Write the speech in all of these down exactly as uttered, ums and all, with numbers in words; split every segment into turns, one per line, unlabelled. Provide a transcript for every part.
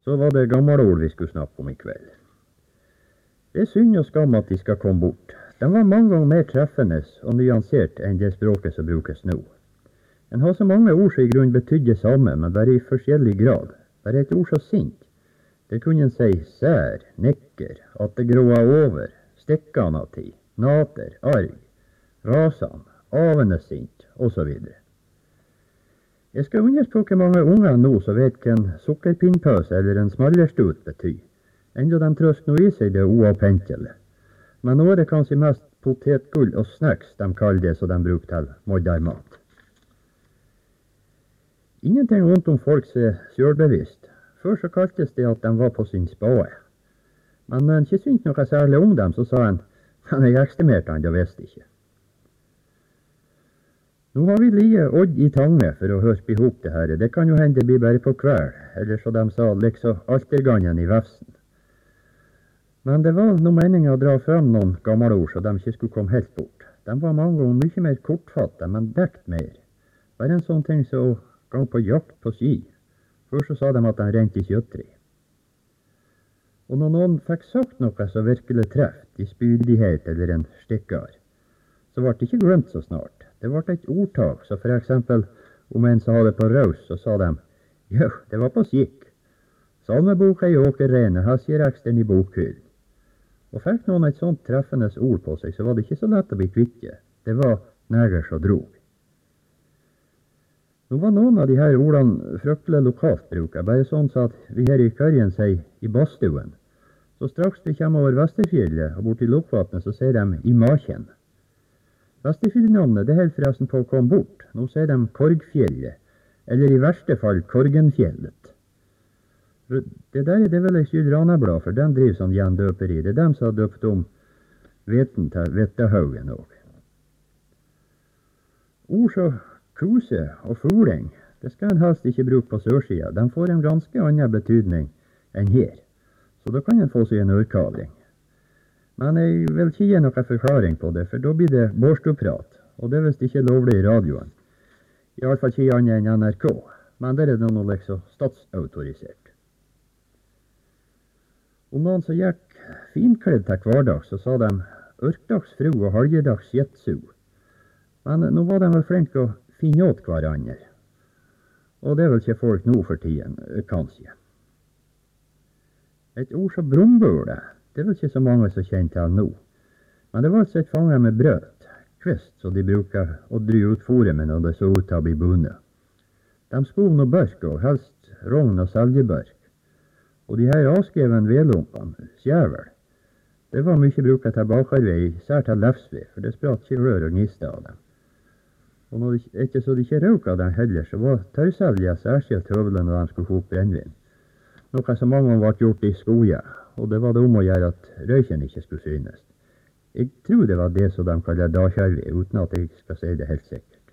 Så var det gamle ord vi skulle snakke om i kveld. Det er synd og skam at de skal komme bort. De var mange ganger mer treffende og nyansert enn det språket som brukes nå. En har så mange ord som i grunn betydde samme, men bare i forskjellig grad. Bare et ord så sint. Det kunne en si sær, nekker, at det gråa over, stekkene av tid, nater, arg, rasan, avende sint, og så videre. Jeg skal undres på hvor mange unger nå som vet hva en sukkerpinnpøse eller en smallerstut betyr. Enda de trøst nå i seg det uavpentelig. Men nå er det kanskje mest potetgull og snacks de kaller det som de bruker til moddermat. Ingenting vondt om folk som er selvbevisst. Før så kaltes det at de var på sin spade. Men når en ikke syntes noe særlig om dem, så sa en, han er ekstemert han, det visste ikke. Nå har vi lige odd i tange for å hørspe ihop det her. Det kan jo hende det blir bare på kveld, eller så de sa, liksom altergangen i vefsen. Men det var noe meningen å dra frem noen gamle ord, så de ikke skulle komme helt bort. De var mange ganger mye mer kortfattet, men dekt mer. Bare en sånn ting som gang på jakt på ski. Først så sa de at de rent i kjøttri. Og når noen fikk sagt noe som virkelig treft, i spydighet eller en stikkar, så ble det ikke glemt så snart. Det ble et ordtak, så for eksempel om en som hadde på raus, så sa de, jo, det var på skikk. Salmeboka i åkerrene, her sier ekstern i bokhyll. Og fikk noen et sånt treffende ord på seg, så var det ikke så lett å bli kvitte. Det var neger som drog. Nå var noen av de her ordene fryktelig lokalt bruket, bare sånn så at vi her i Kørjen sier i badstuen. Så straks vi kommer over Vesterfjellet og bort til Lokvatnet, så sier de i Maken. Vesterfjellnavnet, det holder forresten på å komme bort. Nå sier de Korgfjellet, eller i verste fall Korgenfjellet. Det der det er vel ei skyld Raneblad, for den driver sånn gjendøperi. Det er dem som har døpt om veten til Vettehaugen også. Ord så kuse og fugling, det skal en helst ikke bruke på sørsida. De får en ganske annen betydning enn her. Så da kan en få seg en ørkavring. Men jeg vil ikke gi noen forklaring på det, for da blir det bårstuprat. Og det er visst ikke lovlig i radioen. I alle fall ikke annet enn N R K. Men der er det noe liksom statsautorisert. Om noen som gikk finkledd til hverdag, så sa de ørkdagsfru og halvdags jetsu. Men nå var de vel flinke å finne åt hverandre. Og det er vel ikke folk nå for tiden, kanskje. Et ord som brumbule, det er vel ikke så mange som kjenner til nå. Men det var altså et fange med brød, kvist, så de bruker å dry ut fôret med når det så ut til å bli bundet. De skov noe børk og helst rogn og seljebørk. Og de her avskreven vedlumpene, skjævel, det var mye bruket til bakarvei, sær til lefsved, for det spratt ikke rør og gniste av dem. Og når det ikke så de ikke røk av dem heller, så var tørrselja særskilt høvelen når de skulle få opp brennvin. Noe som mange ble gjort i skoja, og det var det om å gjøre at røyken ikke skulle synes. Jeg tror det var det som de kaller dagkjærved, uten at jeg skal si det helt sikkert.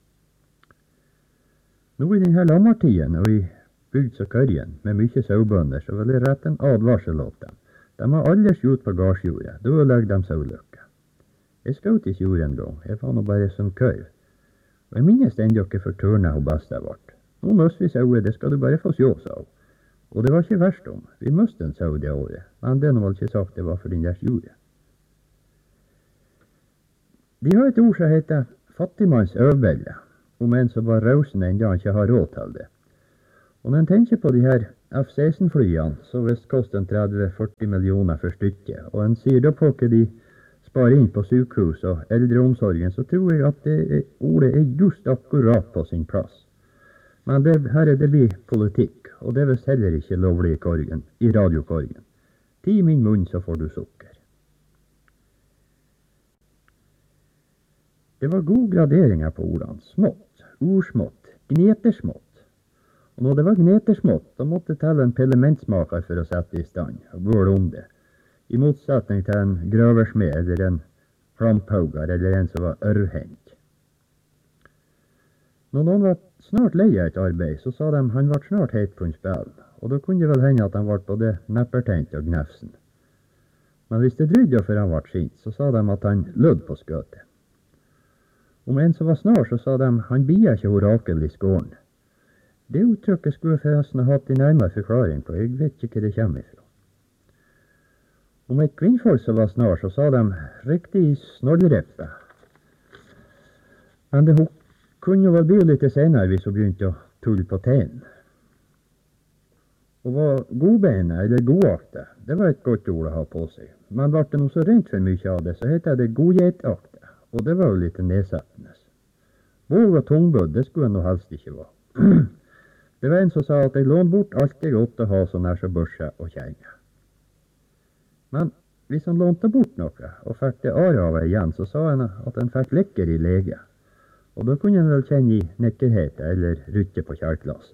Nå i denne lammartiden, og i bygd og Kørjen, med mye sauebønder, så vil jeg rette en advarsel åt dem. De har aldri skjut på gardsjordet, da ødelegger de saueløkka. Jeg skjøt ikke jord en gang, jeg var nå bare som køyv. Og jeg minnes den dere for tørna hun best har vært. Nå møste vi sauet, det skal du bare få sjå, sa hun. Og det var ikke verst om. Vi møste en sau det året, men det var ikke sagt det var for den deres jordet. De har et ord som heter fattigmanns øvbelle, om en som var rausen enda han ikke har råd til det. Og når en tenker på de her F seksten-flyene, så visst koster en tretti til førti millioner for stykket, og en sier da på hva de sparer inn på sykehus og eldreomsorgen, så tror jeg at det er, ordet er just akkurat på sin plass. Men det, her er det blir politikk, og det er visst heller ikke lovlig i, korgen, i radiokorgen. Ti min munn, så får du sukker. Det var gode graderinger på ordene. Smått, ordsmått, gnetersmått. Og når det var gnetersmått, da måtte til en pillementsmaker for å sette i stand, og bøle om det. I motsetning til en grøversmed, eller en klamphauger, eller en som var ørrhengt. Når noen var snart lei av et arbeid, så sa de han var snart heit på en spil, og da kunne det vel hende at han var både neppertent og gnefsen. Men hvis det drøyde før han var sint, så sa de at han lød på skøtet. Om en som var snar, så sa de han bia ikke orakel i skåren. Det uttrykket skulle jeg forresten ha hatt en nærmere forklaring på. Jeg vet ikke hva det kommer ifra. Om et kvinnfolk som var snar, så sa de riktig snollrepte. Men det kunne jo vel bli litt senere hvis hun begynte å tulle på tenen. Hun var godbeina, eller godakte. Det var et godt ord å ha på seg. Men ble det noe så rent for mye av det, så heter det godgjetakte. Og det var jo litt nedsettende. Våg og tungbødd, det skulle jeg nå helst ikke være. Det var en som sa at jeg lånte bort alt jeg åtte ha så nær som børse og kjenge. Men hvis han lånte bort noe, og fikk det ara av igjen, så sa han at han fikk lekker i lege. Og da kunne han vel kjenne i nekkerhet eller rytte på kjærklasse.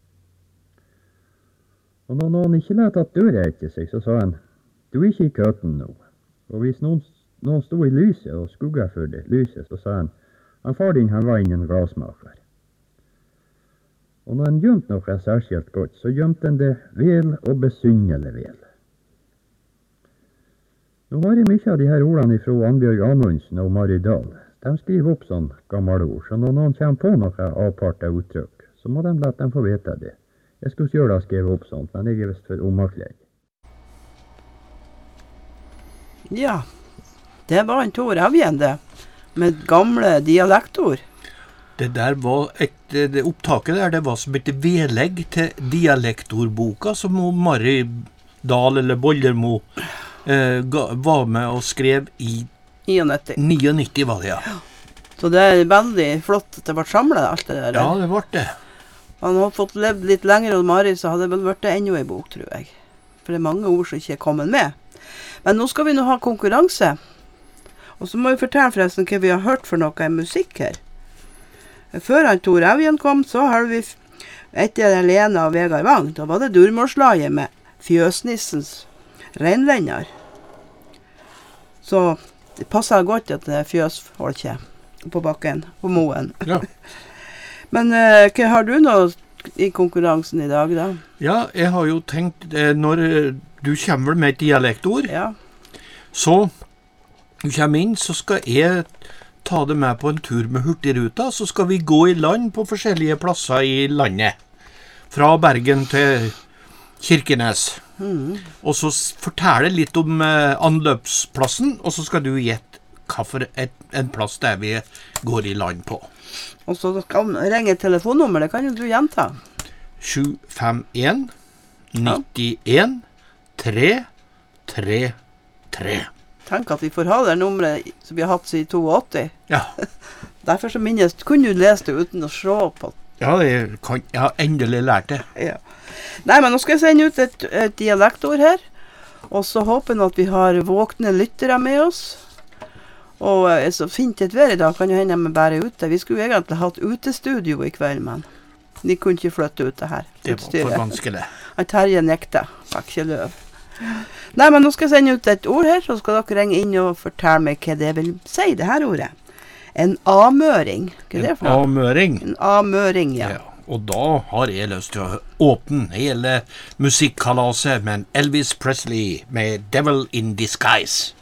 Og når noen ikke lette at døra etter seg, så sa han, du er ikke i køten nå. Og hvis noen, noen stod i lyset og skugga for det lyset, så sa han, han far din han var ingen glasmaker. Og når han gjemte noe særskilt godt, så gjemte han det vel og besynnelig vel. Nå har jeg mye av de her ordene fra Annbjørg Amundsen og Marie Dahl. De skriver opp sånn gamle ord, så når noen kommer på noe avpartet uttrykk, så må de la dem få vite det. Jeg skulle selv ha skrevet opp sånt, men jeg er vist for omakledd.
Ja, det var en Tor Evjen det, med gamle dialektord.
Det der var et, det opptaket der, det var som et vedlegg til dialektordboka som Marie Dahl eller Bollermo eh, ga, var med og skrev i
nittini.
nittini var det, ja.
Så det er veldig flott at det ble samlet alt det der.
Ja, det ble det.
Han har fått levd litt lenger enn Marie, så hadde det vel vært enda en bok, tror jeg. For det er mange ord som ikke er kommet med. Men nå skal vi nå ha konkurranse. Og så må vi fortelle forresten hva vi har hørt for noe musikk her. Før han Tor Evjen kom, så har vi etter Helena og Vegard Wang. Da var det Durmålslaget med Fjøsnissens reinvenner. Så det passer godt at det er fjøsfolket på bakken, på moen.
Ja.
Men uh, hva har du nå i konkurransen i dag, da?
Ja, jeg har jo tenkt, eh, når du kommer med et dialektord,
Ja.
så du kommer inn, så skal jeg ta det med på en tur med Hurtigruta, så skal vi gå i land på forskjellige plasser i landet. Fra Bergen til Kirkenes.
Mm.
Og så s- fortelle litt om eh, anløpsplassen, og så skal du gjette hva for et, en plass der vi går i land på.
Og så skal vi ringe et telefonnummer, det kan jo du gjenta.
sju fem en nittien tre tre tre.
Tenk at vi får ha det nummeret som vi har hatt siden åttito.
Ja,
Derfor så minnes, kunne du lese det uten å se på.
ja jeg, kan, jeg har endelig lært det.
Ja. Nei, men nå skal jeg sende ut et, et dialektord her. Og så håper jeg at vi har våkne lyttere med oss. Og er så fint et vær i dag, kan jo hende vi bare ute. Vi skulle jo egentlig hatt utestudio i kveld, men de kunne ikke flytte ut det her.
Det var for vanskelig.
Han Terje nekta, fikk ikke løv. Nei, men nå skal jeg sende ut et ord her, så skal dere ringe inn og fortelle meg hva det vil si, det her ordet. En amøring. Hva er det for noe?
Amøring.
En amøring, ja.
Ja, og da har jeg lyst til å åpne hele musikkalaset med Elvis Presley med Devil in Disguise.